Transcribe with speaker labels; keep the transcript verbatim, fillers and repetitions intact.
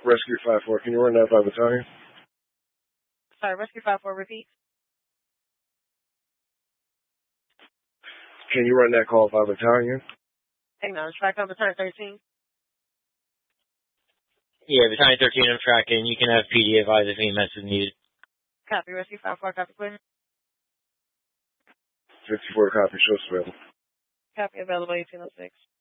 Speaker 1: Rescue five four, can you run that by battalion?
Speaker 2: Sorry, Rescue five four, repeat.
Speaker 1: Can you run that call by battalion?
Speaker 2: Hang on, track on battalion thirteen.
Speaker 3: Yeah, battalion thirteen, I'm tracking. You can have P D advise if any message needed.
Speaker 2: Copy, Rescue five four, copy, clear.
Speaker 1: fifty-four, copy, show available.
Speaker 2: Copy, available eighteen oh six.